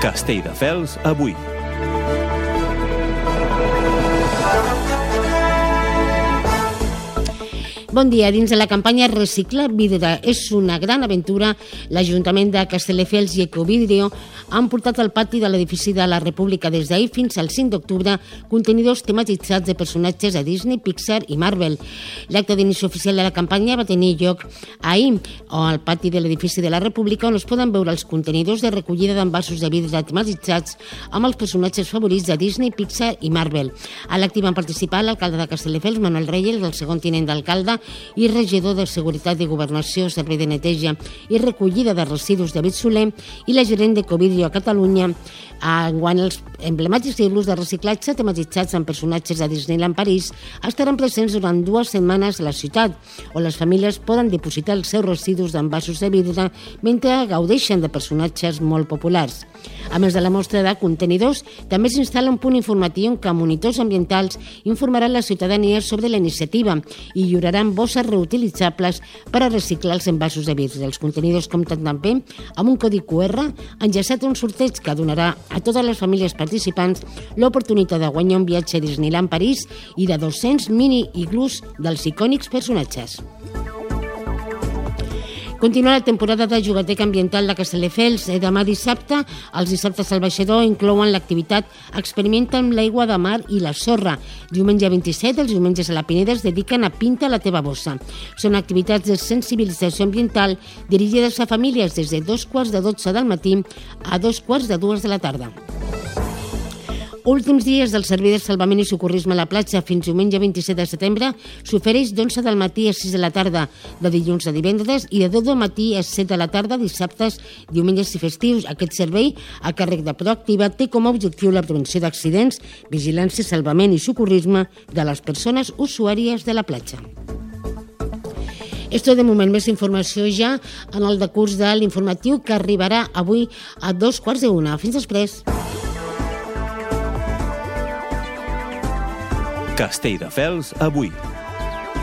Castelldefels avui. Bon dia. Dins de la campanya Recicla Vidre és una gran aventura, l'Ajuntament de Castelldefels i Ecovidrio han portat al pati de l'edifici de la República des d'ahir fins al 5 d'octubre contenidors tematitzats de personatges de Disney, Pixar i Marvel. L'acte d'inici oficial de la campanya va tenir lloc ahir al pati de l'edifici de la República, on es poden veure els contenidors de recollida d'envasos de vidre tematitzats amb els personatges favorits de Disney, Pixar i Marvel. A l'acte van participar l'alcalde de Castelldefels, Manuel Reyes, el segon tinent d'alcalde i regidor de Seguretat i Governació, Servei de Neteja i Recollida de Residus, David Soler, i la gerent d'Ecovidrio a Catalunya. Enguany, els emblemàtics iglús de reciclatge tematitzats amb personatges de Disneyland París estaran presents durant 2 setmanes a la ciutat, on les famílies poden dipositar els seus residus d'envasos de vidre mentre gaudeixen de personatges molt populars. A més de la mostra de contenidors, també s'instal·la un punt informatiu en què monitors ambientals informaran la ciutadania sobre la iniciativa i lliuraran bosses reutilitzables per a reciclar els envasos de vidre. Els contenidors compten també amb un codi QR enllaçat a un sorteig que donarà a totes les famílies participants l'oportunitat de guanyar un viatge a Disneyland París i de 200 mini-iglús dels icònics personatges. Continua la temporada de Jugateca Ambiental de Castelldefels. Demà dissabte, els dissabtes al baixador inclouen l'activitat Experimenta amb l'aigua de mar i la sorra. Diumenge 27, els diumenges a la Pineda es dediquen a Pinta la teva bossa. Són activitats de sensibilització ambiental dirigides a famílies des de 2:45 del matí a 2:45 de la tarda. Últims dies del servei de salvament i socorrisme a la platja. Fins diumenge 27 de setembre s'ofereix d'11 del matí a 6 de la tarda, de dilluns a divendres, i de 10 del matí a 7 de la tarda, dissabtes, diumenges i festius. Aquest servei, a càrrec de Proactiva, té com a objectiu la prevenció d'accidents, vigilància, salvament i socorrisme de les persones usuàries de la platja. Esto de moment, més informació ja en el decurs de l'informatiu que arribarà avui a 12:45. Fins després. Castelldefels avui.